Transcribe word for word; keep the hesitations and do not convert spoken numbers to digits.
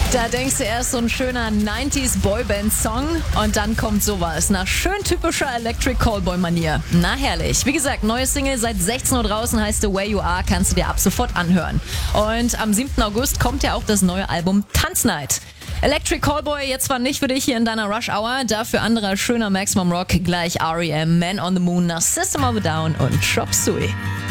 Da denkst du erst so ein schöner neunziger Boyband-Song und dann kommt sowas nach schön typischer Electric Callboy-Manier. Na herrlich. Wie gesagt, neue Single seit sechzehn Uhr draußen, heißt The Way You Are, kannst du dir ab sofort anhören. Und am siebten August kommt ja auch das neue Album Tanznight. Electric Callboy jetzt zwar nicht für dich hier in deiner Rush Hour, dafür anderer schöner Maximum Rock, gleich R E M, Man on the Moon nach System of a Down und Chop Suey.